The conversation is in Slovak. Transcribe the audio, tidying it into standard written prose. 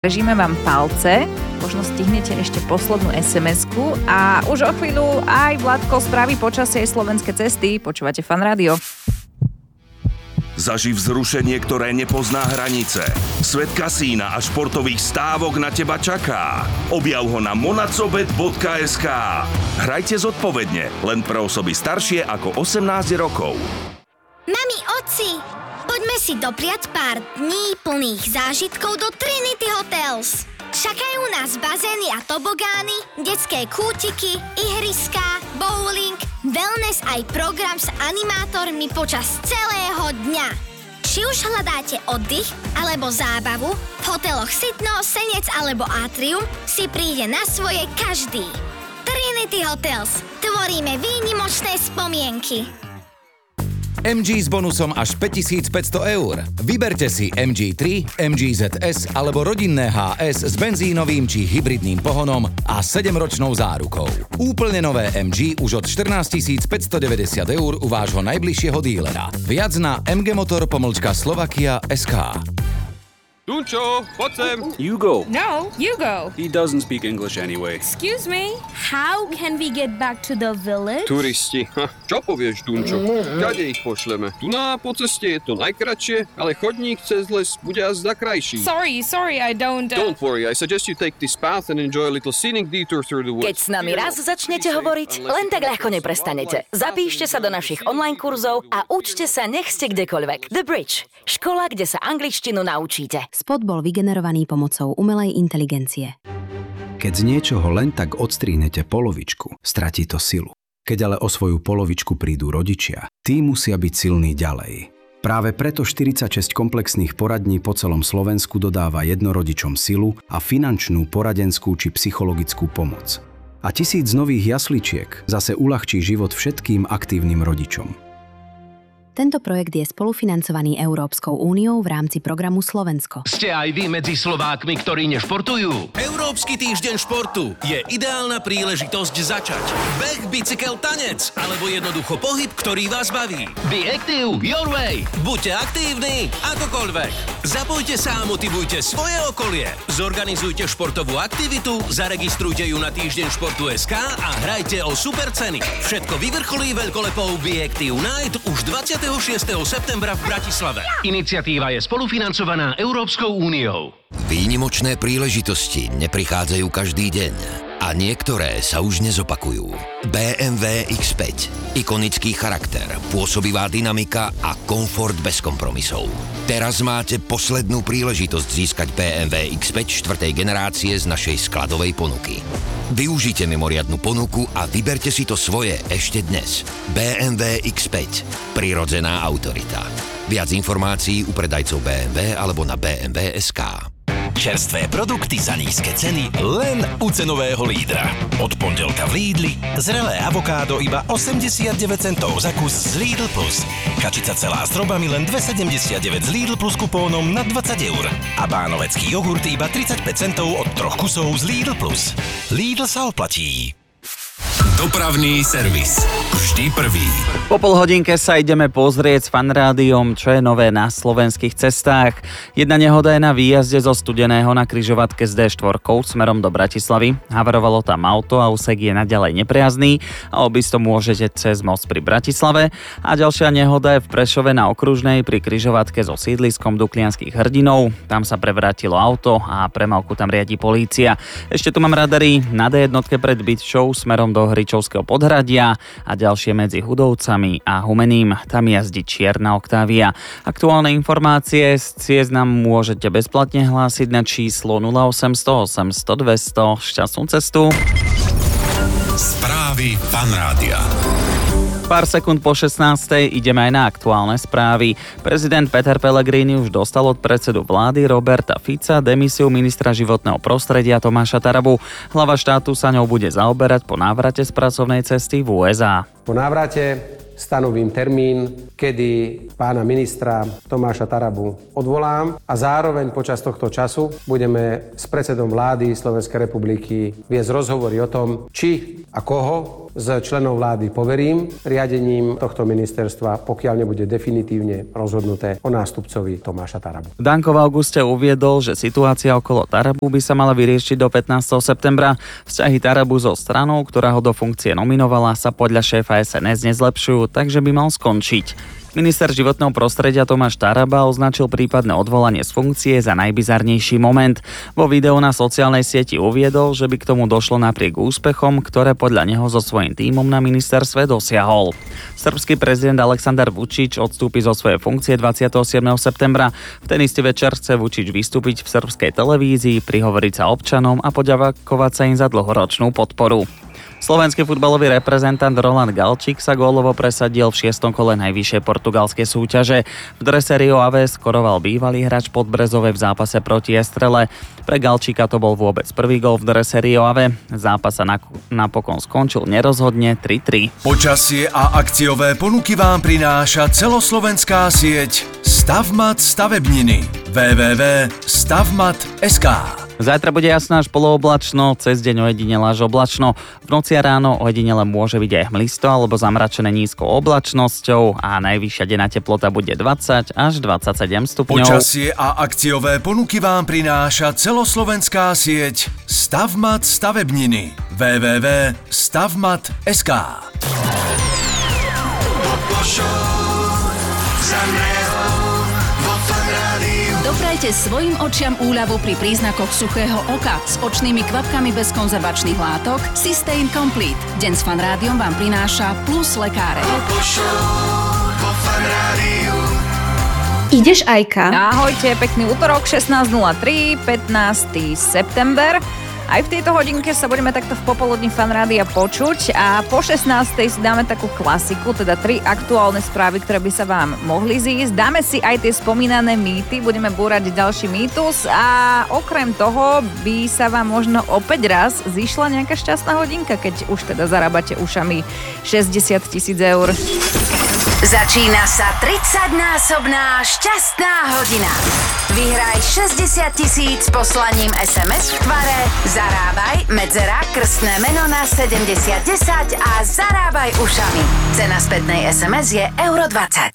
Držíme vám palce, možno stihnete ešte poslednú SMS-ku a už o chvíľu aj Vladko spraví počasie slovenské cesty. Počúvate Fan Rádio. Zaživ zrušenie, ktoré nepozná hranice. Svet kasína a športových stávok na teba čaká. Objav ho na monacobet.sk. Hrajte zodpovedne, len pre osoby staršie ako 18 rokov. Mami, otci, poďme si dopriať pár dní plných zážitkov do Trinity Hotels. Čakajú nás bazény a tobogány, detské kútiky, ihriská, bowling, wellness aj program s animátormi počas celého dňa. Či už hľadáte oddych alebo zábavu, v hoteloch Sitno, Senec alebo Atrium si príde na svoje každý. Trinity Hotels. Tvoríme výnimočné spomienky. MG s bonusom až 5500 €. Vyberte si MG3, MG ZS alebo rodinné HS s benzínovým či hybridným pohonom a 7-ročnou zárukou. Úplne nové MG už od 14 590 € u vášho najbližšieho dílera. Viac na mgmotor.slovakia.sk. Dunčo, poď sem. You go. No, you go. He doesn't speak English anyway. Excuse me, how can we get back to the village? Turisti. Čo povieš, Dunčo? Kade ich pošleme? Tu po ceste je to najkratšie, ale chodník cez les bude azda krajší. Sorry, I don't... Don't worry, I suggest you take this path and enjoy a little scenic detour through the woods. Keď s nami raz začnete hovoriť, len tak ľahko neprestanete. Zapíšte sa do našich online kurzov a učte sa, nech ste kdekoľvek. The Bridge. Škola, kde sa angličtinu naučíte. Spot bol vygenerovaný pomocou umelej inteligencie. Keď z niečoho len tak odstrihnete polovičku, stratí to silu. Keď ale o svoju polovičku prídu rodičia, tí musia byť silní ďalej. Práve preto 46 komplexných poradní po celom Slovensku dodáva jednorodičom silu a finančnú, poradenskú či psychologickú pomoc. A 1000 nových jasličiek zase uľahčí život všetkým aktívnym rodičom. Tento projekt je spolufinancovaný Európskou úniou v rámci programu Slovensko. Ste aj vy medzi Slovákmi, ktorí nešportujú? Európsky týždeň športu je ideálna príležitosť začať. Beh, bicykel, tanec alebo jednoducho pohyb, ktorý vás baví. Be active your way. Buďte aktívni akokoľvek. Zapojte sa a motivujte svoje okolie. Zorganizujte športovú aktivitu, zaregistrujte ju na týždeň športu.sk a hrajte o super ceny. Všetko vyvrcholí veľkolepou Be Active Night už 26. septembra v Bratislave. Iniciatíva je spolufinancovaná Európskou úniou. Výnimočné príležitosti neprichádzajú každý deň a niektoré sa už nezopakujú. BMW X5. Ikonický charakter, pôsobivá dynamika a komfort bez kompromisov. Teraz máte poslednú príležitosť získať BMW X5 4. generácie z našej skladovej ponuky. Využite mimoriadnu ponuku a vyberte si to svoje ešte dnes. BMW X5. Prirodzená autorita. Viac informácií u predajcov BMW alebo na bmw.sk. Čerstvé produkty za nízke ceny len u cenového lídra. Od pondelka v Lidli zrelé avokádo iba 89 centov za kus z Lidl Plus. Kačica celá s drobami len 2,79 z Lidl Plus kupónom na 20 €. A bánovecký jogurt iba 35 centov od 3 kusov z Lidl Plus. Lidl sa oplatí. Dopravný servis. Vždy prvý. Po polhodinke sa ideme pozrieť s Fan Rádiom, čo je nové na slovenských cestách. Jedna nehoda je na výjazde zo Studeného na križovatke s D4 smerom do Bratislavy. Havarovalo tam auto a úsek je naďalej nepriazný a obísť to môžete cez most pri Bratislave. A ďalšia nehoda je v Prešove na Okružnej pri križovatke so sídliskom Duklianských hrdinov. Tam sa prevrátilo auto a premávku tam riadi polícia. Ešte tu mám radary na D1 pred Bytčou smerom do Hričovského podhradia a ďalšie medzi Hudovcami a Humeným. Tam jazdí čierna Octavia. Aktuálne informácie z ciest nám môžete bezplatne hlásiť na číslo 0800 800 200. Šťastnú cestu. Správy Fan Rádia. Pár sekúnd po 16. ideme aj na aktuálne správy. Prezident Peter Pellegrini už dostal od predsedu vlády Roberta Fica demisiu ministra životného prostredia Tomáša Tarabu. Hlava štátu sa ňou bude zaoberať po návrate z pracovnej cesty v USA. Po návrate stanovím termín, kedy pána ministra Tomáša Tarabu odvolám a zároveň počas tohto času budeme s predsedom vlády Slovenskej republiky viesť rozhovory o tom, či a koho z členov vlády poverím riadením tohto ministerstva, pokiaľ nebude definitívne rozhodnuté o nástupcovi Tomáša Tarabu. Danko v auguste uviedol, že situácia okolo Tarabu by sa mala vyriešiť do 15. septembra. Vzťahy Tarabu so stranou, ktorá ho do funkcie nominovala, sa podľa šéfa SNS nezlepšujú, takže by mal skončiť. Minister životného prostredia Tomáš Taraba označil prípadné odvolanie z funkcie za najbizarnejší moment. Vo videu na sociálnej sieti uviedol, že by k tomu došlo napriek úspechom, ktoré podľa neho so svojím tímom na ministerstve dosiahol. Srbský prezident Aleksandar Vučić odstúpi zo svojej funkcie 27. septembra. V ten istý večer chce Vučić vystúpiť v srbskej televízii, prihovoriť sa občanom a poďakovať sa im za dlhoročnú podporu. Slovenský futbalový reprezentant Roland Galčík sa gólovo presadil v 6. kole najvyššej portugalskej súťaže. V drese Rio Ave skoroval bývalý hráč Podbrezove v zápase proti Estrele. Pre Galčíka to bol vôbec prvý gól v drese Rio Ave. Zápas sa napokon skončil nerozhodne 3-3. Počasie a akciové ponuky vám prináša celoslovenská sieť Stavmat stavebniny www.stavmat.sk. Zajtra bude jasná až polooblačno, cez deň ojedinele až oblačno. V noci a ráno ojedinele môže byť aj hmlisto alebo zamračené nízkou oblačnosťou a najvyššia denná teplota bude 20 až 27 stupňov. Počasie a akciové ponuky vám prináša celoslovenská sieť Stavmat stavebniny www.stavmat.sk. Doprajte svojim očiam úľavu pri príznakoch suchého oka. S očnými kvapkami bez konzervačných látok Systane Complete. Deň s Fanrádiom vám prináša Plus lekáre. Ideš, Ajka? Ahojte, pekný útorok, 16.03, 15. september. Aj v tejto hodinke sa budeme takto v popoludní Fanrádia počuť a po 16. si dáme takú klasiku, teda 3 aktuálne správy, ktoré by sa vám mohli zísť. Dáme si aj tie spomínané mýty, budeme búrať ďalší mýtus a okrem toho by sa vám možno opäť raz zišla nejaká šťastná hodinka, keď už teda zarábate ušami 60 000 eur. Začína sa 30-násobná šťastná hodina. Vyhraj 60 000 poslaním SMS v tvare Zarábaj, medzera, krstné meno na 7010 a zarábaj ušami. Cena spätnej SMS je €20.